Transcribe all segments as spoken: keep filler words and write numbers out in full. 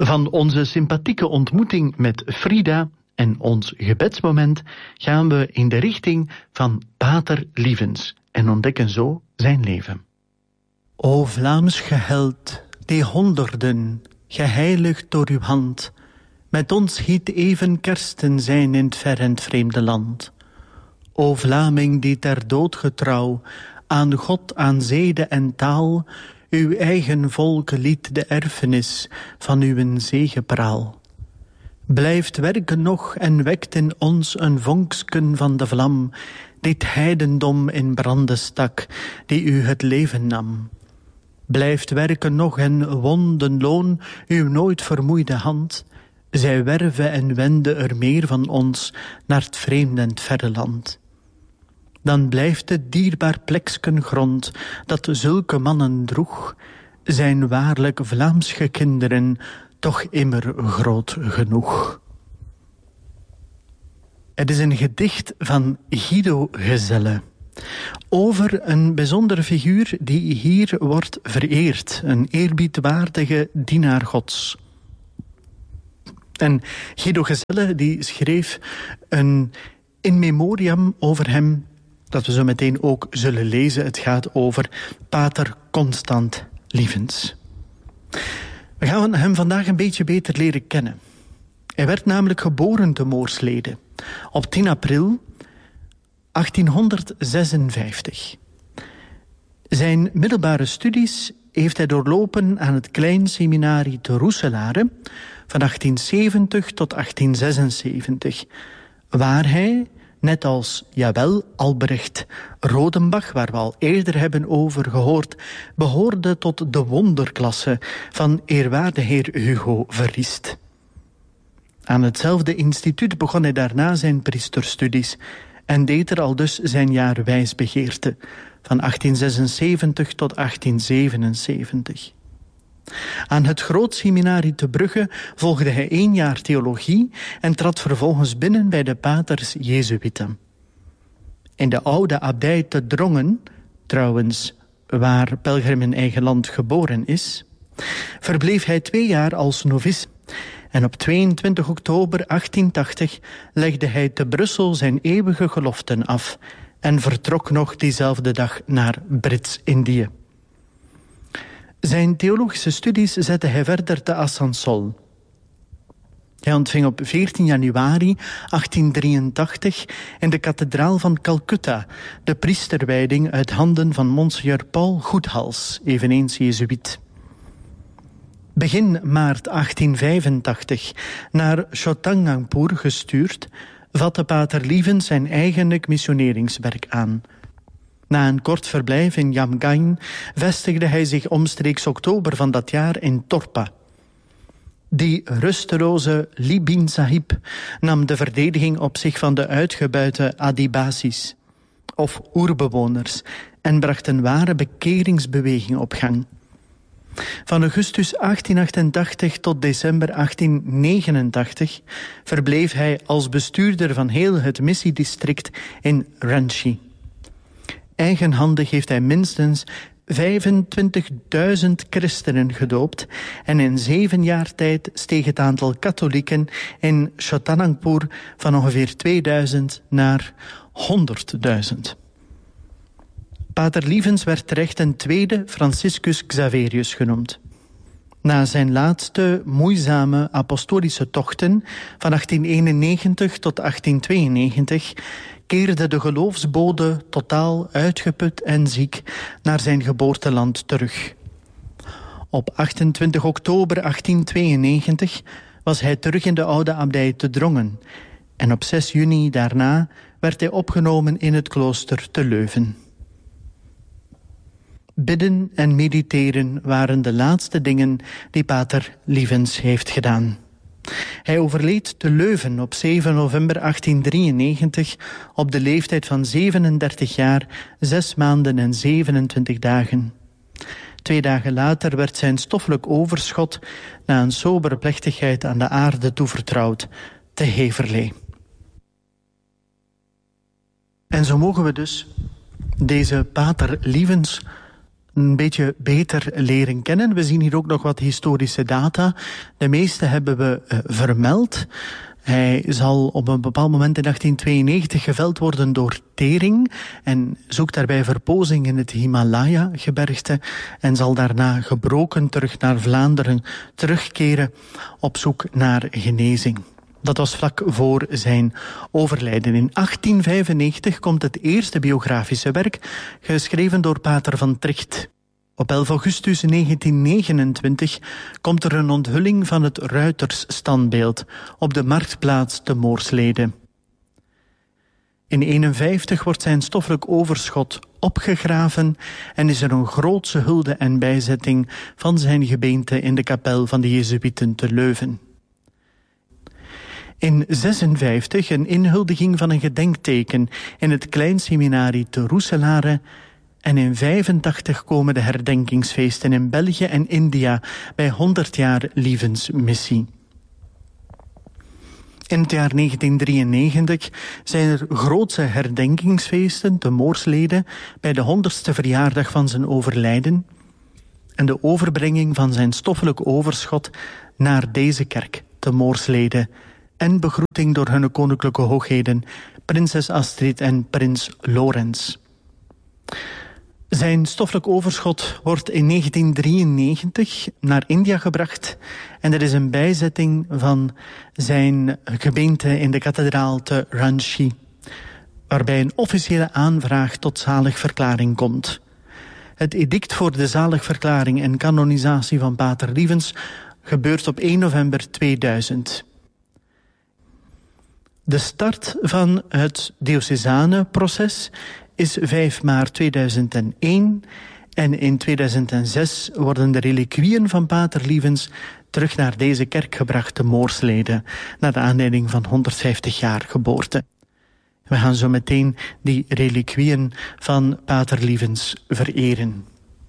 Van onze sympathieke ontmoeting met Frida en ons gebedsmoment gaan we in de richting van Pater Lievens en ontdekken zo zijn leven. O Vlaams geheld, die honderden, geheiligd door uw hand, met ons giet even kersten zijn in het ver en het vreemde land. O Vlaming die ter dood getrouw, aan God, aan zede en taal, uw eigen volk liet de erfenis van uw zegepraal. Blijft werken nog en wekt in ons een vonksken van de vlam, dit heidendom in branden stak, die u het leven nam. Blijft werken nog en wonden loon uw nooit vermoeide hand, zij werven en wenden er meer van ons naar het vreemde en het verre land. Dan blijft het dierbaar pleksken grond dat zulke mannen droeg, zijn waarlijk Vlaamsche kinderen toch immer groot genoeg. Het is een gedicht van Guido Gezelle over een bijzondere figuur die hier wordt vereerd, een eerbiedwaardige dienaar Gods. En Guido Gezelle die schreef een in memoriam over hem, dat we zo meteen ook zullen lezen. Het gaat over Pater Constant Lievens. We gaan hem vandaag een beetje beter leren kennen. Hij werd namelijk geboren te Moorslede op tien april achttienhonderdzesenvijftig. Zijn middelbare studies heeft hij doorlopen aan het Klein Seminarie te Roeselare van achttienzeventig tot achttienzesenzeventig, waar hij, net als, jawel, Albrecht Rodenbach, waar we al eerder hebben over gehoord, behoorde tot de wonderklasse van eerwaarde heer Hugo Verriest. Aan hetzelfde instituut begon hij daarna zijn priesterstudies en deed er al dus zijn jaar wijsbegeerte, van achttienzesenzeventig tot achttienzevenenzeventig. Aan het Grootseminarie te Brugge volgde hij één jaar theologie en trad vervolgens binnen bij de paters Jezuïeten. In de oude abdij te Drongen, trouwens waar Pelgrim in eigen land geboren is, verbleef hij twee jaar als novice. En op tweeëntwintig oktober achttientachtig legde hij te Brussel zijn eeuwige geloften af en vertrok nog diezelfde dag naar Brits-Indië. Zijn theologische studies zette hij verder te Asansol. Hij ontving op veertien januari achttiendrieëntachtig in de kathedraal van Calcutta de priesterwijding uit handen van Monseigneur Paul Goedhals, eveneens Jezuïet. Begin maart achttienvijfentachtig naar Chotanagpur gestuurd, vatte Pater Lievens zijn eigenlijk missioneringswerk aan. Na een kort verblijf in Jamgain vestigde hij zich omstreeks oktober van dat jaar in Torpa. Die rusteloze Libin Sahib nam de verdediging op zich van de uitgebuite Adibasis, of oerbewoners, en bracht een ware bekeringsbeweging op gang. Van augustus achttienhonderdachttachtig tot december achttiennegenentachtig verbleef hij als bestuurder van heel het missiedistrict in Ranchi. Eigenhandig heeft hij minstens vijfentwintigduizend christenen gedoopt en in zeven jaar tijd steeg het aantal katholieken in Chotanagpur van ongeveer tweeduizend naar honderdduizend. Pater Lievens werd terecht een tweede Franciscus Xaverius genoemd. Na zijn laatste moeizame apostolische tochten van achttieneenennegentig tot achttientweeënnegentig keerde de geloofsbode totaal uitgeput en ziek naar zijn geboorteland terug. Op achtentwintig oktober achttientweeënnegentig was hij terug in de oude abdij te Drongen en op zes juni daarna werd hij opgenomen in het klooster te Leuven. Bidden en mediteren waren de laatste dingen die Pater Lievens heeft gedaan. Hij overleed te Leuven op zeven november achttiendrieënnegentig op de leeftijd van zevenendertig jaar, zes maanden en zevenentwintig dagen. Twee dagen later werd zijn stoffelijk overschot na een sobere plechtigheid aan de aarde toevertrouwd, te Heverlee. En zo mogen we dus deze Pater Lievens een beetje beter leren kennen. We zien hier ook nog wat historische data. De meeste hebben we uh, vermeld. Hij zal op een bepaald moment in achttien tweeënnegentig geveld worden door tering en zoekt daarbij verpozing in het Himalaya-gebergte en zal daarna gebroken terug naar Vlaanderen terugkeren op zoek naar genezing. Dat was vlak voor zijn overlijden. In achttien vijfennegentig komt het eerste biografische werk, geschreven door Pater van Tricht. Op elf augustus negentien negenentwintig komt er een onthulling van het ruitersstandbeeld op de marktplaats te Moorslede. In eenenvijftig wordt zijn stoffelijk overschot opgegraven en is er een grootse hulde en bijzetting van zijn gebeente in de kapel van de Jezuïeten te Leuven. In zesenvijftig een inhuldiging van een gedenkteken in het Kleinseminarie te Roeselare. En in vijfentachtig komen de herdenkingsfeesten in België en India bij honderd jaar Lievensmissie. In het jaar negentien drieënnegentig zijn er grootse herdenkingsfeesten te Moorslede bij de honderdste verjaardag van zijn overlijden en de overbrenging van zijn stoffelijk overschot naar deze kerk te Moorslede en begroeting door hun koninklijke hoogheden prinses Astrid en prins Lorenz. Zijn stoffelijk overschot wordt in negentien drieënnegentig naar India gebracht en er is een bijzetting van zijn gebeente in de kathedraal te Ranchi, waarbij een officiële aanvraag tot zaligverklaring komt. Het edict voor de zaligverklaring en kanonisatie van Pater Lievens gebeurt op één november tweeduizend. De start van het diocesane-proces is vijf maart tweeduizend één en in tweeduizend zes worden de reliquieën van Pater Lievens terug naar deze kerk gebracht te Moorslede, naar de aanleiding van honderdvijftig jaar geboorte. We gaan zo meteen die reliquieën van Pater Lievens vereren.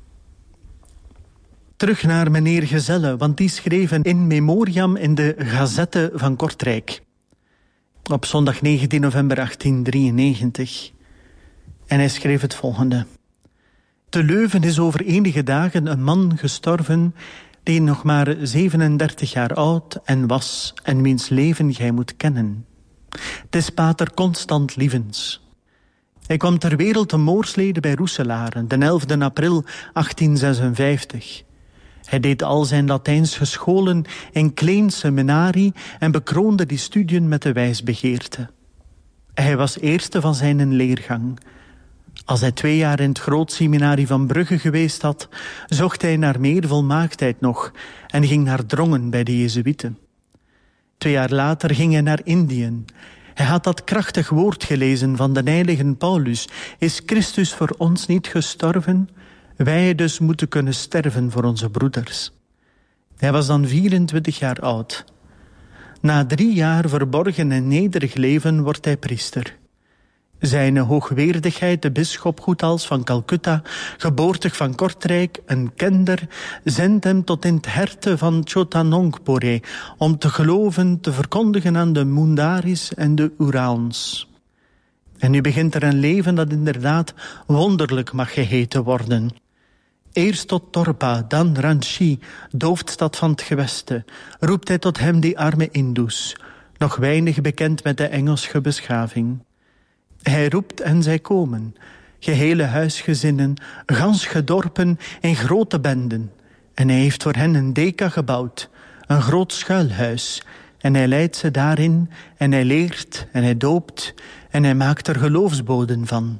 Terug naar meneer Gezelle, want die schreef een in memoriam in de Gazette van Kortrijk. Op zondag negentien november achttien drieënnegentig. En hij schreef het volgende. Te Leuven is over enige dagen een man gestorven die nog maar zevenendertig jaar oud en was en wiens leven gij moet kennen. Het is Pater Constant Lievens. Hij kwam ter wereld te Moorslede bij Roeselare, de elfde april achttien zesenvijftig. Hij deed al zijn Latijns gescholen in Klein Seminarie en bekroonde die studiën met de wijsbegeerte. Hij was eerste van zijn leergang. Als hij twee jaar in het Groot Seminarie van Brugge geweest had, zocht hij naar meer volmaaktheid nog en ging naar Drongen bij de Jezuïeten. Twee jaar later ging hij naar Indië. Hij had dat krachtig woord gelezen van de heilige Paulus. Is Christus voor ons niet gestorven? Wij dus moeten kunnen sterven voor onze broeders. Hij was dan vierentwintig jaar oud. Na drie jaar verborgen en nederig leven wordt hij priester. Zijn hoogwaardigheid, de bisschop Goethals van Calcutta, geboortig van Kortrijk, een kender, zendt hem tot in het herte van Chotanongpore om te geloven, te verkondigen aan de Mundaris en de Urals. En nu begint er een leven dat inderdaad wonderlijk mag geheten worden. Eerst tot Torpa, dan Ranchi, hoofdstad van het geweste, roept hij tot hem die arme Indus, nog weinig bekend met de Engelse beschaving. Hij roept en zij komen, gehele huisgezinnen, gans dorpen in grote benden. En hij heeft voor hen een deka gebouwd, een groot schuilhuis. En hij leidt ze daarin, en hij leert, en hij doopt, en hij maakt er geloofsboden van.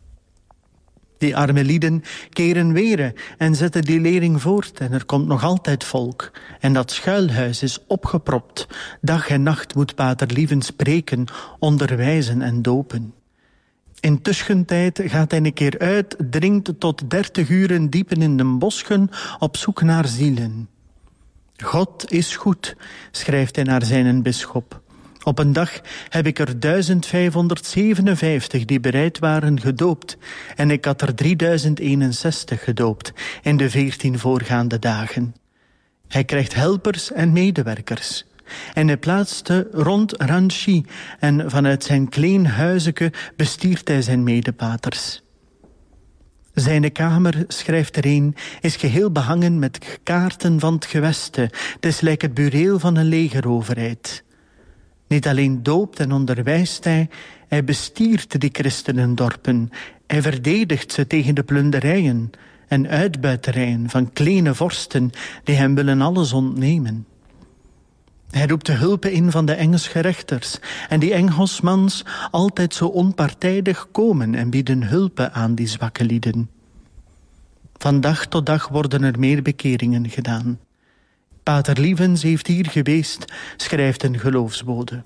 Die arme lieden keren weer en zetten die lering voort en er komt nog altijd volk. En dat schuilhuis is opgepropt. Dag en nacht moet Pater Lievens spreken, onderwijzen en dopen. In tussentijd gaat hij een keer uit, dringt tot dertig uren diepen in de bosschen op zoek naar zielen. God is goed, schrijft hij naar zijn bisschop. Op een dag heb ik er duizend vijfhonderdzevenenvijftig die bereid waren gedoopt. En ik had er drieduizend eenenzestig gedoopt in de veertien voorgaande dagen. Hij krijgt helpers en medewerkers. En hij plaatste rond Ranchi en vanuit zijn klein huizeke bestiert hij zijn medepaters. Zijn kamer, schrijft er een, is geheel behangen met kaarten van het geweste. Het is lijkt het bureel van een legeroverheid. Niet alleen doopt en onderwijst hij, hij bestiert die christenendorpen. Hij verdedigt ze tegen de plunderijen en uitbuiterijen van kleine vorsten die hem willen alles ontnemen. Hij roept de hulp in van de Engelse rechters en die Engelsmans altijd zo onpartijdig komen en bieden hulp aan die zwakke lieden. Van dag tot dag worden er meer bekeringen gedaan. Pater Lievens heeft hier geweest, schrijft een geloofsbode.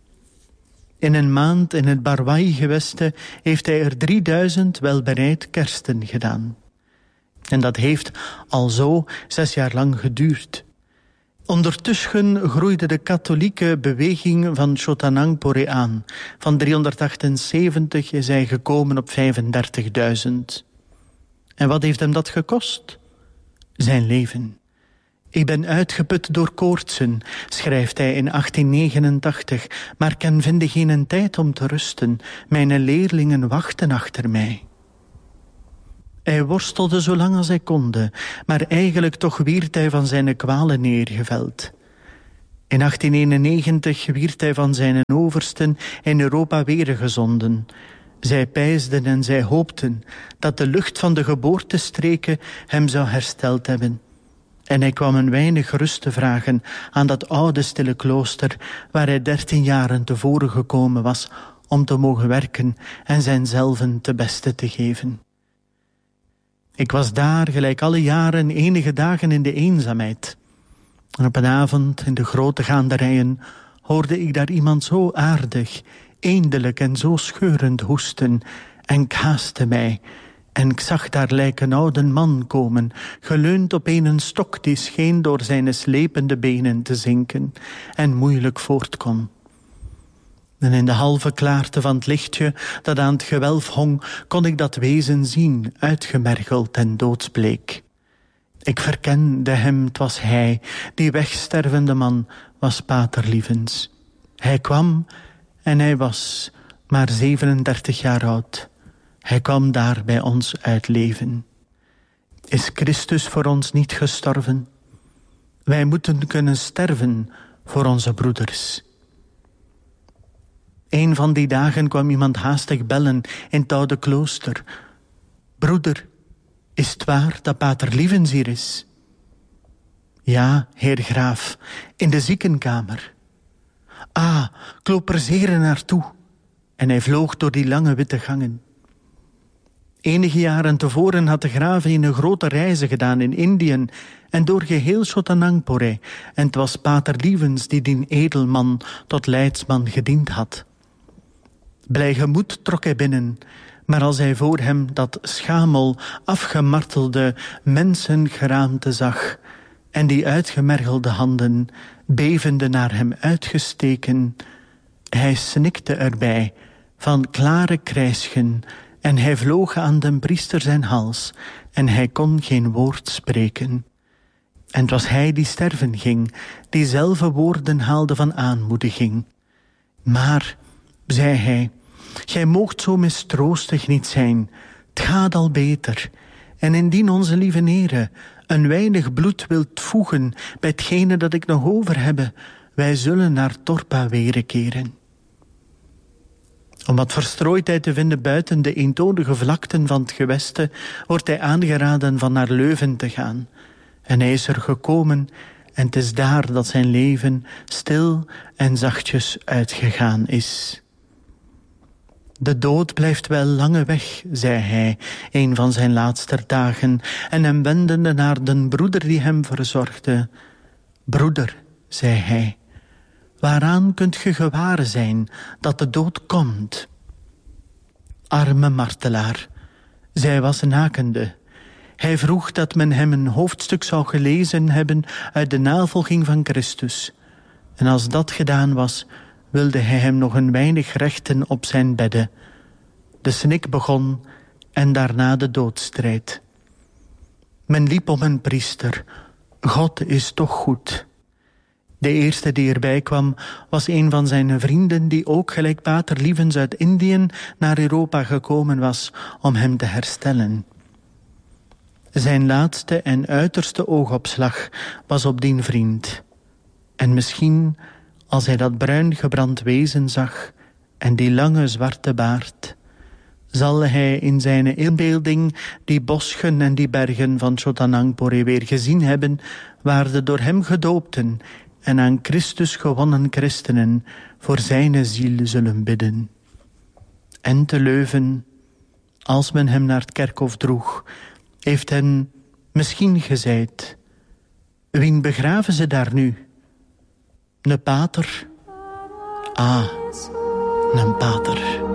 In een maand in het Barwai-geweste heeft hij er drieduizend welbereid kersten gedaan. En dat heeft al zo zes jaar lang geduurd. Ondertussen groeide de katholieke beweging van Chotanagpore aan. Van driehonderdachtenzeventig is hij gekomen op vijfendertigduizend. En wat heeft hem dat gekost? Zijn leven. Ik ben uitgeput door koortsen, schrijft hij in achttien negenentachtig, maar kan vinden geen tijd om te rusten. Mijn leerlingen wachten achter mij. Hij worstelde zo lang als hij konde, maar eigenlijk toch wierd hij van zijn kwalen neergeveld. In achttien eenennegentig wierd hij van zijn oversten in Europa weergezonden. Zij pijsden en zij hoopten dat de lucht van de geboortestreken hem zou hersteld hebben. En hij kwam een weinig rust te vragen aan dat oude stille klooster waar hij dertien jaren tevoren gekomen was om te mogen werken en zijnzelven te beste te geven. Ik was daar, gelijk alle jaren, enige dagen in de eenzaamheid. En op een avond in de grote gaanderijen hoorde ik daar iemand zo aardig, eendelijk en zo scheurend hoesten. En ik haastte mij. En ik zag daar lijk een oude man komen, geleund op een stok die scheen door zijn slepende benen te zinken en moeilijk voort kon. En in de halve klaarte van het lichtje dat aan het gewelf hong, kon ik dat wezen zien, uitgemergeld en doodsbleek. Ik verkende hem, het was hij, die wegstervende man was Pater Lievens. Hij kwam en hij was maar zevenendertig jaar oud. Hij kwam daar bij ons uit leven. Is Christus voor ons niet gestorven? Wij moeten kunnen sterven voor onze broeders. Een van die dagen kwam iemand haastig bellen in het oude klooster. Broeder, is het waar dat Pater Lievens hier is? Ja, heer graaf, in de ziekenkamer. Ah, ik loop er zeer naartoe. En hij vloog door die lange witte gangen. Enige jaren tevoren had de graaf een grote reizen gedaan in Indië en door geheel Chotanagpore. En het was Pater Lievens die die edelman tot leidsman gediend had. Blij gemoed trok hij binnen, maar als hij voor hem dat schamel, afgemartelde mensengeraamte zag en die uitgemergelde handen bevende naar hem uitgesteken, hij snikte erbij van klare krijsgen en hij vloog aan den priester zijn hals en hij kon geen woord spreken. En het was hij die sterven ging, die zelve woorden haalde van aanmoediging. Maar, zei hij, gij moogt zo mistroostig niet zijn. Het gaat al beter. En indien onze lieve Heere een weinig bloed wilt voegen bij hetgene dat ik nog over heb, wij zullen naar Torpa weerkeren. Om wat verstrooidheid te vinden buiten de eentonige vlakten van het geweste, wordt hij aangeraden van naar Leuven te gaan. En hij is er gekomen en het is daar dat zijn leven stil en zachtjes uitgegaan is. De dood blijft wel lange weg, zei hij, een van zijn laatste dagen, en hem wendende naar den broeder die hem verzorgde. Broeder, zei hij, waaraan kunt ge gewaar zijn dat de dood komt? Arme martelaar, zij was nakende. Hij vroeg dat men hem een hoofdstuk zou gelezen hebben uit de navolging van Christus. En als dat gedaan was, wilde hij hem nog een weinig rechten op zijn bedde. De snik begon en daarna de doodstrijd. Men liep om een priester. God is toch goed. De eerste die erbij kwam was een van zijn vrienden die ook gelijk Pater Lievens uit Indië naar Europa gekomen was om hem te herstellen. Zijn laatste en uiterste oogopslag was op dien vriend. En misschien, als hij dat bruin gebrand wezen zag en die lange zwarte baard, zal hij in zijn inbeelding die bosschen en die bergen van Chotanagpore weer gezien hebben, waar de door hem gedoopten en aan Christus gewonnen christenen voor zijn ziel zullen bidden. En te Leuven, als men hem naar het kerkhof droeg, heeft hen misschien gezeid: wien begraven ze daar nu? Een pater? Ah, een pater.